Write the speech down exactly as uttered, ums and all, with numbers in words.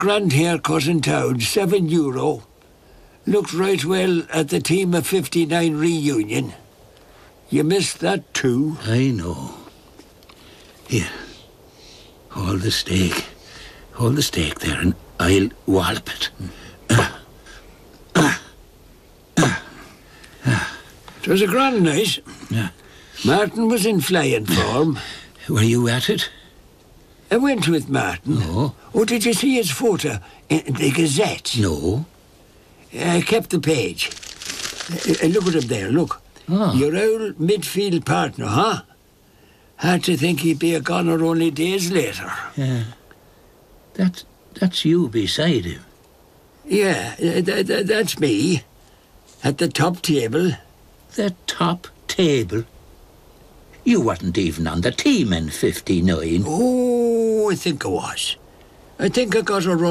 grand haircut in town, seven euro. Looked right well at the Team of fifty-nine reunion. You missed that too. I know. Here. Hold the steak. Hold the steak there and I'll wallop it. It was a grand night. Yeah. Martin was in flying form. Were you at it? I went with Martin. No. Oh, did you see his photo in the Gazette? No. I kept the page. Uh, look at him there, look. Oh. Your old midfield partner, huh? Hard to think he'd be a goner only days later. Yeah. That, that's you beside him. Yeah, uh, th th that's me. At the top table. The top table? You wasn't even on the team in fifty-nine. Oh, I think I was. I think I got a run.